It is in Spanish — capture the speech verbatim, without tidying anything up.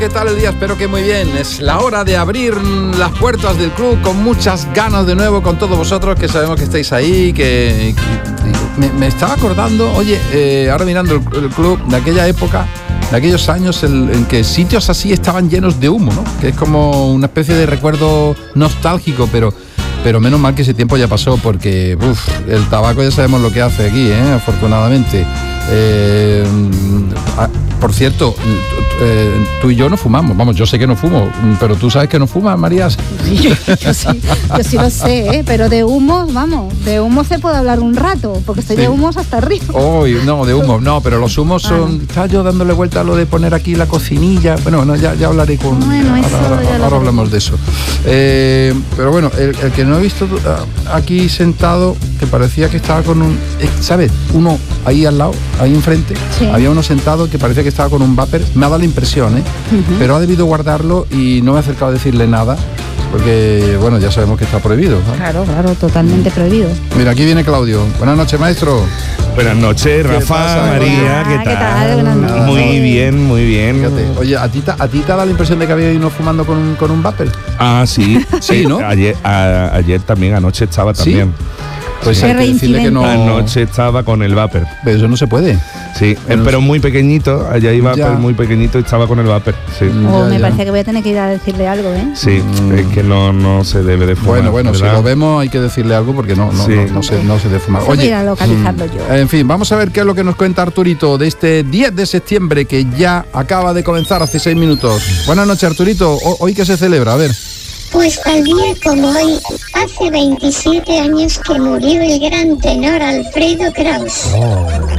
¿Qué tal el día? Espero que muy bien. Es la hora de abrir las puertas del club con muchas ganas de nuevo con todos vosotros, que sabemos que estáis ahí, que, que me, me estaba acordando, oye, eh, ahora mirando el, el club de aquella época, de aquellos años el, en que sitios así estaban llenos de humo, ¿no? Que es como una especie de recuerdo nostálgico, pero pero menos mal que ese tiempo ya pasó, porque uf, el tabaco ya sabemos lo que hace aquí, ¿eh? Afortunadamente. Eh, a, por cierto, eh, tú y yo no fumamos, vamos, yo sé que no fumo, pero tú sabes que no fumas, María. Sí, yo, yo, sí, yo sí lo sé, ¿eh? Pero de humos, vamos, de humos se puede hablar un rato, porque estoy sí. de humos hasta arriba. Uy, no, de humos, no, pero los humos son, vale. Estaba yo dándole vuelta a lo de poner aquí la cocinilla, bueno, no, ya, ya hablaré con, bueno, ahora, eso ahora, ya ahora hablamos de eso. Eh, pero bueno, el, el que no he visto aquí sentado, que parecía que estaba con un, ¿sabes? Uno ahí al lado, ahí enfrente, sí. Había uno sentado que parecía que estaba con un vapor, me ha dado la impresión, ¿eh? Uh-huh. Pero ha debido guardarlo y no me he acercado a decirle nada, porque, bueno, ya sabemos que está prohibido, ¿no? Claro, claro, totalmente prohibido. Mira, aquí viene Claudio. Buenas noches, maestro. Buenas noches, Rafa, María, ¿qué tal? ¿Qué tal? Buenas noches. Muy bien, muy bien. Fíjate. Oye, ¿a ti, ¿a ti te da la impresión de que había uno fumando con un, con un vapor? Ah, sí. Sí, ¿no? Ayer, a, ayer también, anoche estaba también. ¿Sí? Pues sí. Hay que decirle que no. Anoche estaba con el vapor. Pero eso no se puede. Sí, bueno, pero muy pequeñito, allá iba ya. Muy pequeñito y estaba con el vapor. Sí. Oh, ya, me ya. parece que voy a tener que ir a decirle algo, ¿eh? Sí, mm. es que no, no se debe de fumar. Bueno, bueno, ¿verdad? Si lo vemos hay que decirle algo porque no, no, sí. no, no, se, no se debe fumar. Oye, voy a ir a localizarlo mm. yo. En fin, vamos a ver qué es lo que nos cuenta Arturito de este diez de septiembre que ya acaba de comenzar hace seis minutos. Buenas noches, Arturito. O, ¿Hoy qué se celebra? A ver. Pues tal día como hoy, hace veintisiete años que murió el gran tenor Alfredo Kraus. Oh,